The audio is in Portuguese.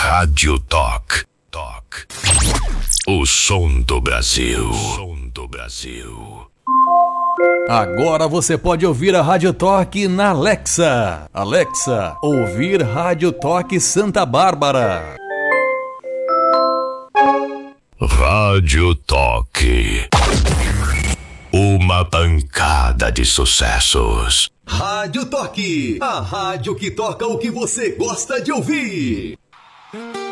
Rádio Talk. O som do Brasil. Agora você pode ouvir a Rádio Talk na Alexa. Alexa, ouvir Rádio Talk Santa Bárbara. Rádio Talk. Uma pancada de sucessos. Rádio Talk, a rádio que toca o que você gosta de ouvir.